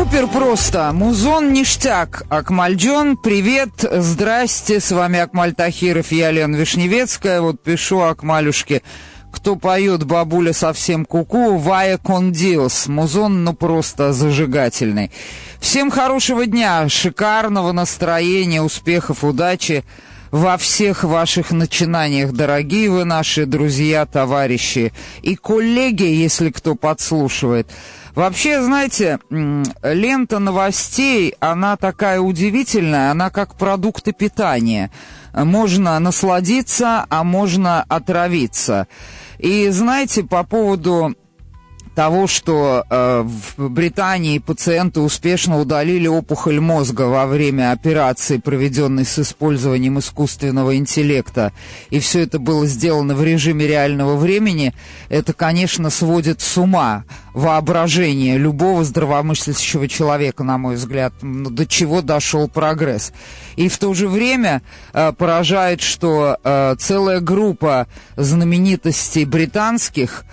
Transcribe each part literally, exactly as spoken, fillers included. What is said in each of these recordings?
Супер просто. Музон ништяк. Акмальджон, привет, здрасте. С вами Акмаль Тахиров, я Лена Вишневецкая. Вот пишу Акмалюшке. Кто поет «Бабуля совсем куку», «Вая кон диос». Музон, ну, просто зажигательный. Всем хорошего дня, шикарного настроения, успехов, удачи во всех ваших начинаниях, дорогие вы наши друзья, товарищи и коллеги, если кто подслушивает. Вообще, знаете, лента новостей, она такая удивительная, она как продукты питания. Можно насладиться, а можно отравиться. И знаете, по поводу того, что э, в Британии пациенты успешно удалили опухоль мозга во время операции, проведенной с использованием искусственного интеллекта, и все это было сделано в режиме реального времени, это, конечно, сводит с ума воображение любого здравомыслящего человека, на мой взгляд, до чего дошел прогресс. И в то же время э, поражает, что э, целая группа знаменитостей британских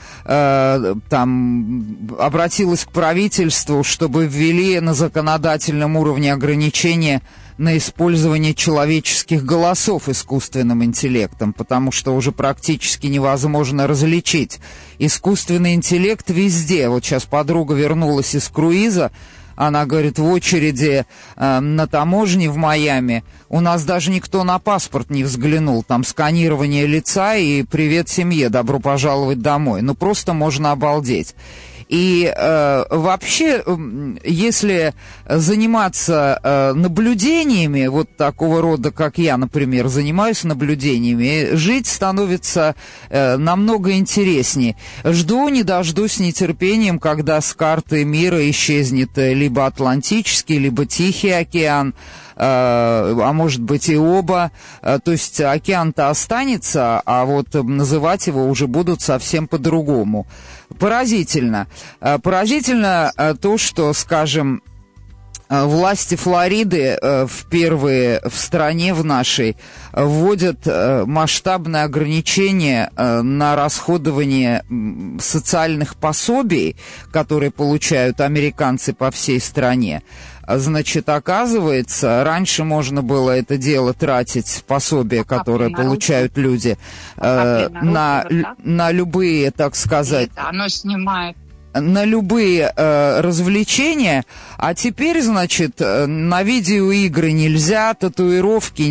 э, там обратилась к правительству, чтобы ввели на законодательном уровне ограничения на использование человеческих голосов искусственным интеллектом, потому что уже практически невозможно различить. Искусственный интеллект везде. Вот сейчас подруга вернулась из круиза, она говорит, в очереди э, на таможне в Майами у нас даже никто на паспорт не взглянул. Там сканирование лица и привет семье, добро пожаловать домой. Ну, просто можно обалдеть. И э, вообще, если заниматься э, наблюдениями, вот такого рода, как я, например, занимаюсь наблюдениями, жить становится э, намного интереснее. Жду, не дождусь с нетерпением, когда с карты мира исчезнет либо Атлантический, либо Тихий океан, а может быть и оба, то есть океан-то останется, а вот называть его уже будут совсем по-другому. Поразительно. Поразительно то, что, скажем, власти Флориды впервые в стране в нашей вводят масштабное ограничение на расходование социальных пособий, которые получают американцы по всей стране. Значит, оказывается, раньше можно было это дело тратить, пособие, которое получают люди, э, на, на любые, так сказать, оно снимает. на любые э, развлечения, а теперь, значит, на видеоигры нельзя, татуировки